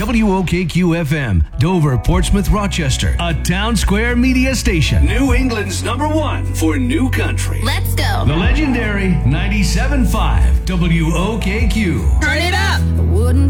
WOKQ FM, Dover, Portsmouth, Rochester, a Town Square media station. New England's #1 for new country. Let's go. The legendary 97.5 WOKQ. Turn it up. I wouldn't